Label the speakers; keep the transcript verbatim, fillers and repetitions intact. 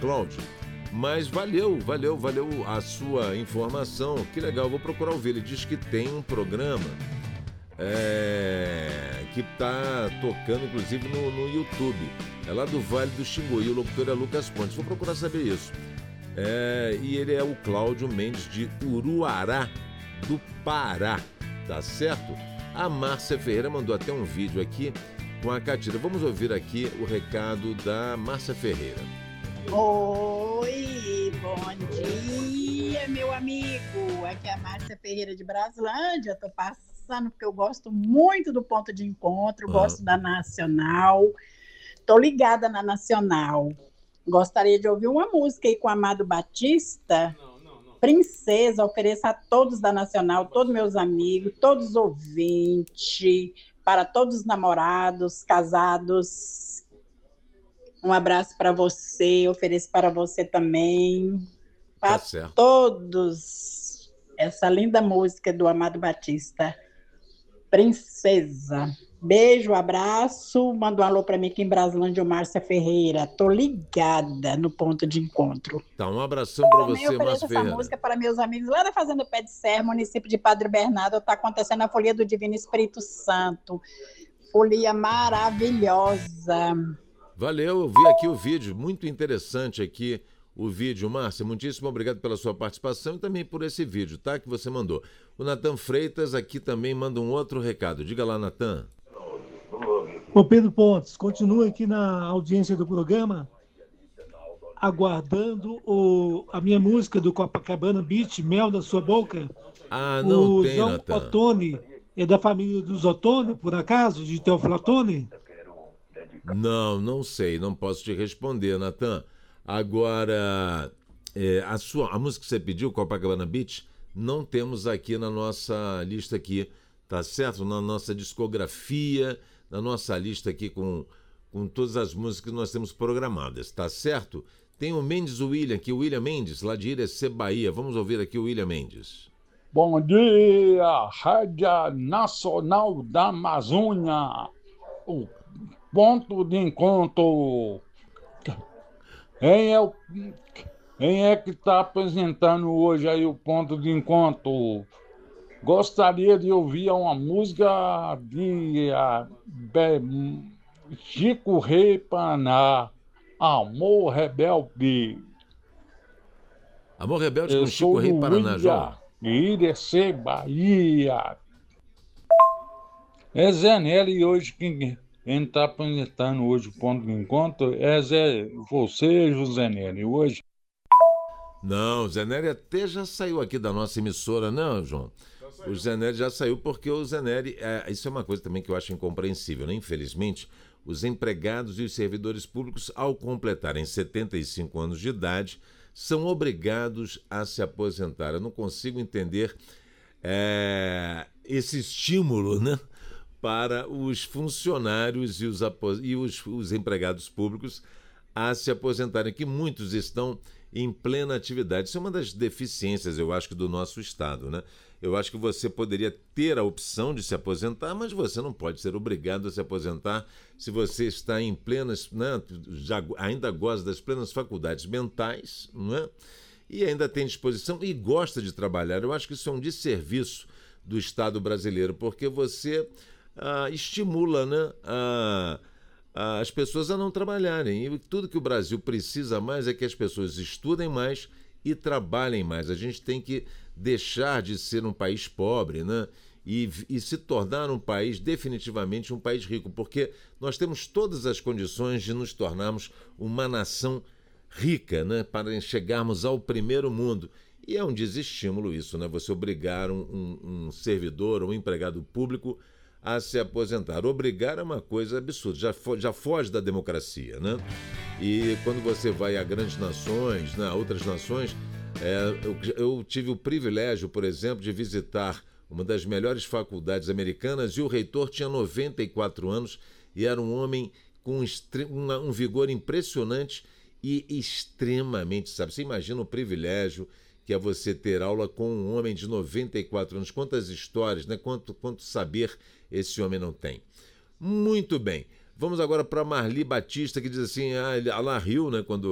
Speaker 1: Cláudio. Mas valeu, valeu, valeu a sua informação. Que legal, vou procurar ouvir. Ele diz que tem um programa é, que está tocando, inclusive, no, no YouTube. É lá do Vale do Xingu e o locutor é Lucas Pontes. Vou procurar saber isso. É, e ele é o Cláudio Mendes de Uruará, do Pará, tá certo? A Márcia Ferreira mandou até um vídeo aqui com a Catira. Vamos ouvir aqui o recado da Márcia Ferreira.
Speaker 2: Oi, bom dia, meu amigo. Aqui é a Márcia Ferreira de Braslândia. Eu tô passando porque eu gosto muito do Ponto de Encontro, gosto
Speaker 1: ah.
Speaker 2: da Nacional. Tô ligada na Nacional. Gostaria de ouvir uma música aí com o Amado Batista. Não, não, não. Princesa, ofereço a todos da Nacional, todos meus amigos, todos os ouvintes, para todos os namorados, casados. Um abraço para você, ofereço para você também. Para
Speaker 1: tá
Speaker 2: todos. Essa linda música do Amado Batista. Princesa. Beijo, abraço. Manda um alô para mim aqui em Braslândia, Márcia Ferreira. Tô ligada no Ponto de Encontro.
Speaker 1: Tá, um abração para você, Márcia Ferreira.
Speaker 2: Eu ofereço essa música para meus amigos lá da Fazenda Pé de Serra, município de Padre Bernardo. Está acontecendo a Folia do Divino Espírito Santo. Folia maravilhosa.
Speaker 1: Valeu, eu vi aqui o vídeo, muito interessante aqui o vídeo. Márcia, muitíssimo obrigado pela sua participação e também por esse vídeo, tá, que você mandou. O Natan Freitas aqui também manda um outro recado. Diga lá, Natan.
Speaker 3: Ô Pedro Pontes, continua aqui na audiência do programa, aguardando o, a minha música do Copacabana Beach, Mel da Sua Boca.
Speaker 1: Ah, não
Speaker 3: o
Speaker 1: tem,
Speaker 3: João
Speaker 1: Natan.
Speaker 3: Ottoni é da família dos Ottoni, por acaso, de Teófilo Ottoni?
Speaker 1: Não, não sei, não posso te responder, Natan. Agora, é, a, sua, a música que você pediu, Copacabana Beach, não temos aqui na nossa lista aqui, tá certo? Na nossa discografia, na nossa lista aqui com, com todas as músicas que nós temos programadas, tá certo? Tem o Mendes William aqui, o William Mendes, lá de Irecê, Bahia. Vamos ouvir aqui o William Mendes.
Speaker 4: Bom dia, Rádio Nacional da Amazônia, o Ponto de Encontro. Quem é, o, quem é que está apresentando hoje aí o Ponto de Encontro? Gostaria de ouvir uma música de a, de Chico Rei Paraná, Amor Rebelde.
Speaker 1: Amor Rebelde com Chico Rei Paraná, João.
Speaker 4: Irecê, Bahia. É Zé Nery hoje quem está apresentando hoje o Ponto de Encontro. É Zé, você, José Nery, hoje.
Speaker 1: Não, o Zé Nery até já saiu aqui da nossa emissora, não, João? O Zé Nery já saiu porque o Zé Nery, é, isso é uma coisa também que eu acho incompreensível, né? Infelizmente, os empregados e os servidores públicos, ao completarem setenta e cinco anos de idade, são obrigados a se aposentar. Eu não consigo entender é, esse estímulo, né, para os funcionários e, os, e os, os empregados públicos a se aposentarem, que muitos estão em plena atividade. Isso é uma das deficiências, eu acho, do nosso Estado, né? Eu acho que você poderia ter a opção de se aposentar, mas você não pode ser obrigado a se aposentar se você está em plenas, né, já, ainda goza das plenas faculdades mentais, não é? E ainda tem disposição e gosta de trabalhar. Eu acho que isso é um desserviço do Estado brasileiro, porque você ah, estimula, né, a, a, as pessoas a não trabalharem. E tudo que o Brasil precisa mais é que as pessoas estudem mais e trabalhem mais. A gente tem que deixar de ser um país pobre, né? E, e se tornar um país, definitivamente um país rico, porque nós temos todas as condições de nos tornarmos uma nação rica, né? Para chegarmos ao primeiro mundo. E é um desestímulo isso, né? Você obrigar um, um, um servidor ou um empregado público a se aposentar. Obrigar é uma coisa absurda, já, fo- já foge da democracia, né? E quando você vai a grandes nações, né, a outras nações, é, eu, eu tive o privilégio, por exemplo, de visitar uma das melhores faculdades americanas e o reitor tinha noventa e quatro anos e era um homem com um, uma, um vigor impressionante e extremamente sábio. Você imagina o privilégio que é você ter aula com um homem de noventa e quatro anos. Quantas histórias, né? Quanto, quanto saber esse homem não tem. Muito bem. Vamos agora para Marli Batista, que diz assim, ah, ela riu, né, quando